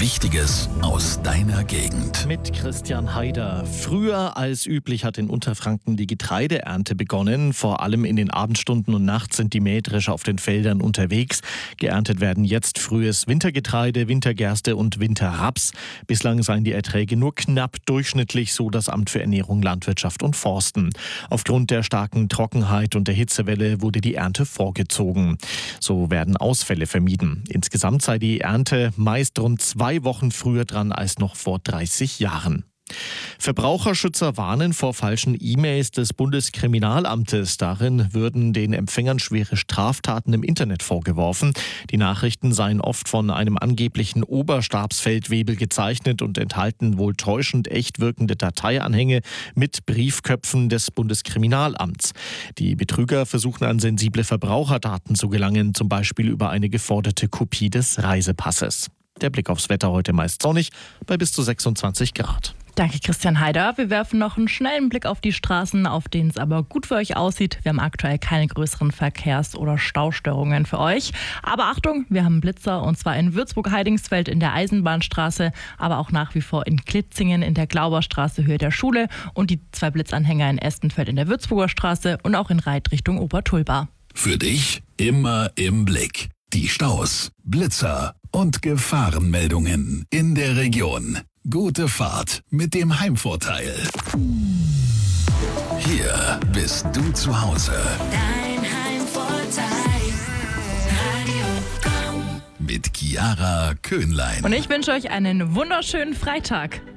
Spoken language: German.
Wichtiges aus deiner Gegend. Mit Christian Haider. Früher als üblich hat in Unterfranken die Getreideernte begonnen. Vor allem in den Abendstunden und nachts sind die Mähdrescher auf den Feldern unterwegs. Geerntet werden jetzt frühes Wintergetreide, Wintergerste und Winterraps. Bislang seien die Erträge nur knapp durchschnittlich, so das Amt für Ernährung, Landwirtschaft und Forsten. Aufgrund der starken Trockenheit und der Hitzewelle wurde die Ernte vorgezogen. So werden Ausfälle vermieden. Insgesamt sei die Ernte meist rund 2 Wochen früher dran als noch vor 30 Jahren. Verbraucherschützer warnen vor falschen E-Mails des Bundeskriminalamtes. Darin würden den Empfängern schwere Straftaten im Internet vorgeworfen. Die Nachrichten seien oft von einem angeblichen Oberstabsfeldwebel gezeichnet und enthalten wohl täuschend echt wirkende Dateianhänge mit Briefköpfen des Bundeskriminalamts. Die Betrüger versuchen an sensible Verbraucherdaten zu gelangen, zum Beispiel über eine geforderte Kopie des Reisepasses. Der Blick aufs Wetter heute meist sonnig bei bis zu 26 Grad. Danke, Christian Haider. Wir werfen noch einen schnellen Blick auf die Straßen, auf denen es aber gut für euch aussieht. Wir haben aktuell keine größeren Verkehrs- oder Staustörungen für euch. Aber Achtung, wir haben Blitzer, und zwar in Würzburg-Heidingsfeld in der Eisenbahnstraße, aber auch nach wie vor in Klitzingen in der Glauberstraße Höhe der Schule und die 2 Blitzanhänger in Estenfeld in der Würzburger Straße und auch in Reit Richtung Obertulba. Für dich immer im Blick. Die Staus, Blitzer und Gefahrenmeldungen in der Region. Gute Fahrt mit dem Heimvorteil. Hier bist du zu Hause. Dein Heimvorteil. Radio Komm. Mit Chiara Köhnlein. Und ich wünsche euch einen wunderschönen Freitag.